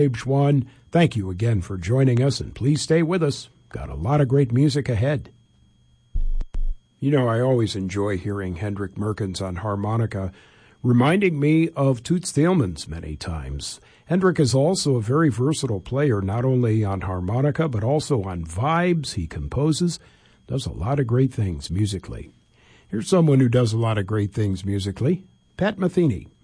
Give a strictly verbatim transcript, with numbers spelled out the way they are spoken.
Abe Schwann, thank you again for joining us, and please stay with us. Got a lot of great music ahead. You know, I always enjoy hearing Hendrik Merkens on harmonica, reminding me of Toots Thielemans many times. Hendrik is also a very versatile player, not only on harmonica, but also on vibes. He composes, does a lot of great things musically. Here's someone who does a lot of great things musically, Pat Metheny.